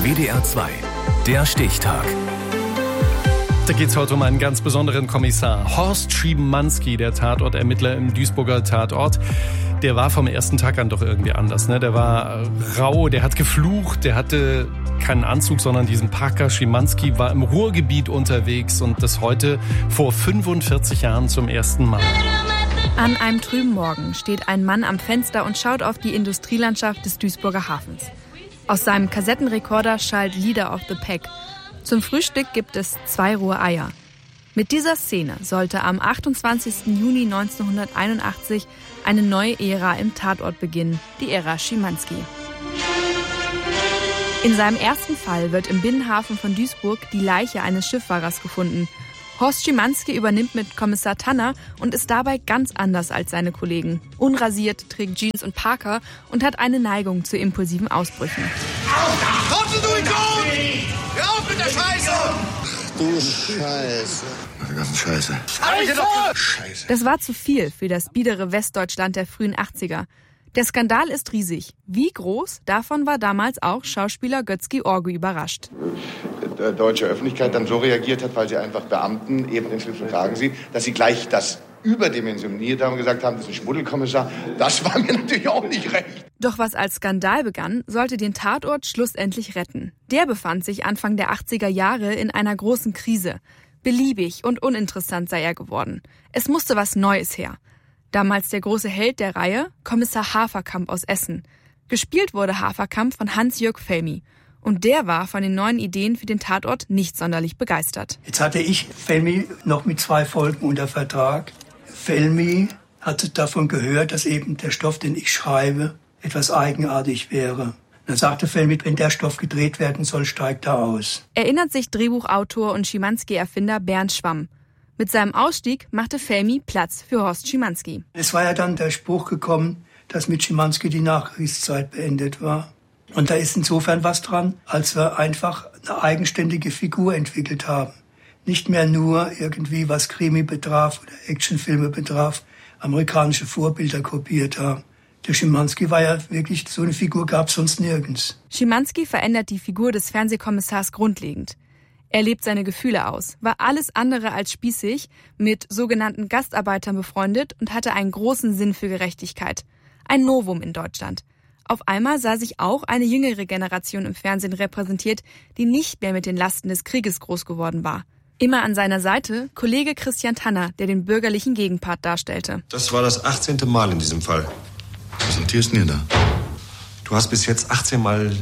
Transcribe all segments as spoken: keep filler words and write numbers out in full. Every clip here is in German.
W D R zwei, der Stichtag. Da geht es heute um einen ganz besonderen Kommissar. Horst Schimanski, der Tatortermittler im Duisburger Tatort. Der war vom ersten Tag an doch irgendwie anders. Ne? Der war rau, der hat geflucht, der hatte keinen Anzug, sondern diesen Parker. Schimanski war im Ruhrgebiet unterwegs und das heute vor fünfundvierzig Jahren zum ersten Mal. An einem trüben Morgen steht ein Mann am Fenster und schaut auf die Industrielandschaft des Duisburger Hafens. Aus seinem Kassettenrekorder schallt Leader of the Pack. Zum Frühstück gibt es zwei rohe Eier. Mit dieser Szene sollte am achtundzwanzigsten Juni neunzehnhunderteinundachtzig eine neue Ära im Tatort beginnen, die Ära Schimanski. In seinem ersten Fall wird im Binnenhafen von Duisburg die Leiche eines Schifffahrers gefunden. Horst Schimanski übernimmt mit Kommissar Tanner und ist dabei ganz anders als seine Kollegen. Unrasiert, trägt Jeans und Parker und hat eine Neigung zu impulsiven Ausbrüchen. Kommst du in Raus mit der Scheiße! Du Scheiße. Die ganze Scheiße. Scheiße. Das war zu viel für das biedere Westdeutschland der frühen achtziger. Der Skandal ist riesig. Wie groß? Davon war damals auch Schauspieler Götz-George überrascht. Die deutsche Öffentlichkeit dann so reagiert hat, weil sie einfach Beamten eben in Schlips und Kragen sieht, dass sie gleich das überdimensioniert haben und gesagt haben, das ist ein Schmuddelkommissar. Das war mir natürlich auch nicht recht. Doch was als Skandal begann, sollte den Tatort schlussendlich retten. Der befand sich Anfang der achtziger Jahre in einer großen Krise. Beliebig und uninteressant sei er geworden. Es musste was Neues her. Damals der große Held der Reihe, Kommissar Haferkamp aus Essen. Gespielt wurde Haferkamp von Hans-Jörg Felmy. Und der war von den neuen Ideen für den Tatort nicht sonderlich begeistert. Jetzt hatte ich Felmy noch mit zwei Folgen unter Vertrag. Felmy hatte davon gehört, dass eben der Stoff, den ich schreibe, etwas eigenartig wäre. Dann sagte Felmy, wenn der Stoff gedreht werden soll, steigt er aus. Erinnert sich Drehbuchautor und Schimanski-Erfinder Bernd Schwamm. Mit seinem Ausstieg machte Felmy Platz für Horst Schimanski. Es war ja dann der Spruch gekommen, dass mit Schimanski die Nachkriegszeit beendet war. Und da ist insofern was dran, als wir einfach eine eigenständige Figur entwickelt haben. Nicht mehr nur irgendwie, was Krimi betraf oder Actionfilme betraf, amerikanische Vorbilder kopiert haben. Der Schimanski war ja wirklich, so eine Figur gab es sonst nirgends. Schimanski verändert die Figur des Fernsehkommissars grundlegend. Er lebt seine Gefühle aus, war alles andere als spießig, mit sogenannten Gastarbeitern befreundet und hatte einen großen Sinn für Gerechtigkeit. Ein Novum in Deutschland. Auf einmal sah sich auch eine jüngere Generation im Fernsehen repräsentiert, die nicht mehr mit den Lasten des Krieges groß geworden war. Immer an seiner Seite Kollege Christian Tanner, der den bürgerlichen Gegenpart darstellte. Das war das achtzehnte Mal in diesem Fall. Was notierst du denn da? Du hast bis jetzt achtzehn Mal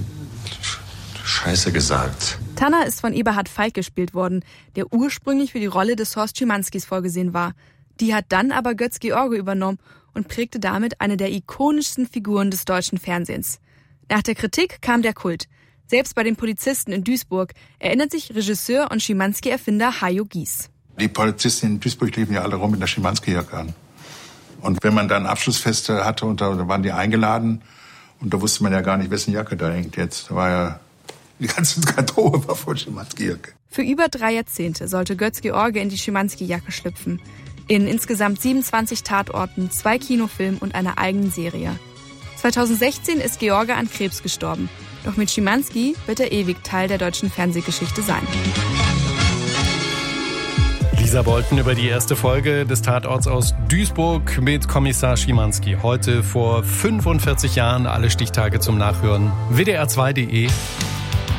Scheiße gesagt. Tanner ist von Eberhard Falk gespielt worden, der ursprünglich für die Rolle des Horst Schimanskis vorgesehen war. Die hat dann aber Götz-George übernommen und prägte damit eine der ikonischsten Figuren des deutschen Fernsehens. Nach der Kritik kam der Kult. Selbst bei den Polizisten in Duisburg erinnert sich Regisseur und Schimanski-Erfinder Hajo Gies. Die Polizisten in Duisburg liefen ja alle rum mit der Schimanski-Jacke an. Und wenn man dann Abschlussfeste hatte, und da waren die eingeladen, und da wusste man ja gar nicht, wessen Jacke da hängt jetzt. Da war ja, die ganze Garderobe war voll Schimanski-Jacke. Für über drei Jahrzehnte sollte Götz-George in die Schimanski-Jacke schlüpfen. In insgesamt siebenundzwanzig Tatorten, zwei Kinofilmen und einer eigenen Serie. zweitausendsechzehn ist George an Krebs gestorben. Doch mit Schimanski wird er ewig Teil der deutschen Fernsehgeschichte sein. Lisa Bolten über die erste Folge des Tatorts aus Duisburg mit Kommissar Schimanski. Heute vor fünfundvierzig Jahren, alle Stichtage zum Nachhören. W D R zwei punkt de